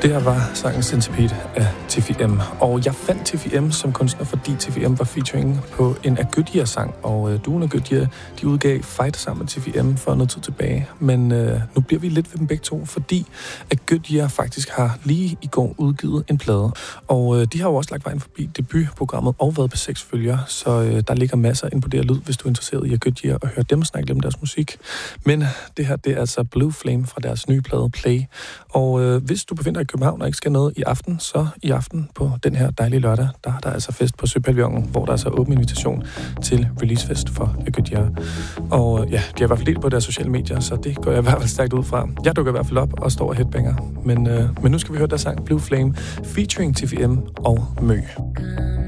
Det her var sangen Centipede af TFM, og jeg fandt TFM som kunstner, fordi TFM var featuring på en af Goodyear-sang, og duen af Goodyear, de udgav Fight sammen med TFM for noget tid tilbage, men nu bliver vi lidt ved dem begge to, fordi at Goodyear faktisk har lige i går udgivet en plade, og de har jo også lagt vejen forbi debutprogrammet og været på 6 følgere, så der ligger masser ind på det her lyd, hvis du er interesseret i at Goodyear og høre dem snakke lidt om deres musik. Men det her, det er altså Blue Flame fra deres nye plade Play, og hvis du befinder dig i København og ikke skal noget i aften, så i aften på den her dejlige lørdag, der er der altså fest på Søpavillonen, hvor der er så åben invitation til releasefest for Goodyear. Og ja, de har i hvert fald delt på deres sociale medier, så det går jeg i hvert fald stærkt ud fra. Jeg dukker i hvert fald op og står og headbanger. Men nu skal vi høre der sang Blue Flame featuring TFM og Mø.